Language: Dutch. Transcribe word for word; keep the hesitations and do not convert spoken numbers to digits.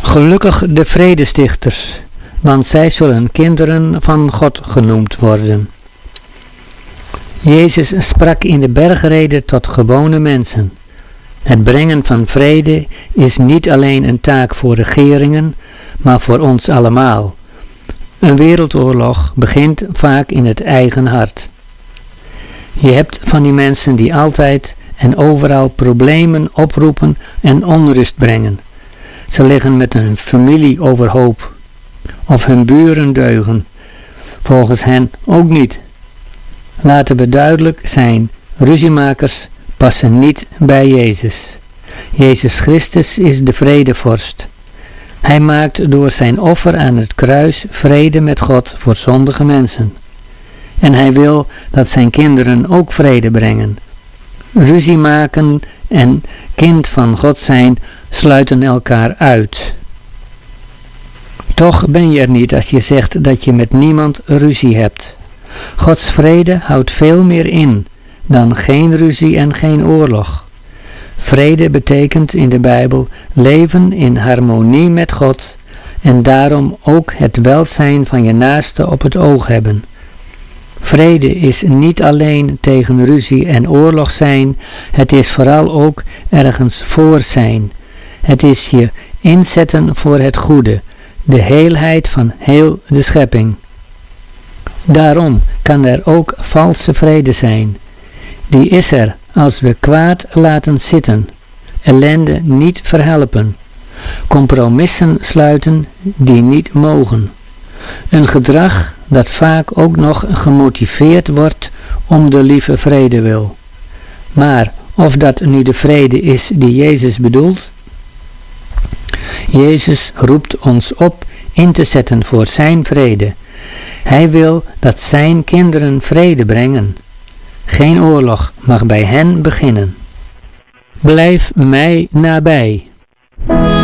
Gelukkig de vredestichters, want zij zullen kinderen van God genoemd worden. Jezus sprak in de bergrede tot gewone mensen. Het brengen van vrede is niet alleen een taak voor regeringen, maar voor ons allemaal. Een wereldoorlog begint vaak in het eigen hart. Je hebt van die mensen die altijd en overal problemen oproepen en onrust brengen. Ze liggen met hun familie overhoop. Of hun buren deugen. Volgens hen ook niet. Laten we duidelijk zijn, ruziemakers passen niet bij Jezus. Jezus Christus is de vredevorst. Hij maakt door zijn offer aan het kruis vrede met God voor zondige mensen. En hij wil dat zijn kinderen ook vrede brengen. Ruzie maken en kind van God zijn sluiten elkaar uit. Toch ben je er niet als je zegt dat je met niemand ruzie hebt. Gods vrede houdt veel meer in dan geen ruzie en geen oorlog. Vrede betekent in de Bijbel leven in harmonie met God en daarom ook het welzijn van je naaste op het oog hebben. Vrede is niet alleen tegen ruzie en oorlog zijn, het is vooral ook ergens voor zijn. Het is je inzetten voor het goede, de heelheid van heel de schepping. Daarom kan er ook valse vrede zijn. Die is er als we kwaad laten zitten, ellende niet verhelpen, compromissen sluiten die niet mogen. Een gedrag dat vaak ook nog gemotiveerd wordt om de lieve vrede wil. Maar of dat nu de vrede is die Jezus bedoelt? Jezus roept ons op in te zetten voor zijn vrede. Hij wil dat zijn kinderen vrede brengen. Geen oorlog mag bij hen beginnen. Blijf mij nabij.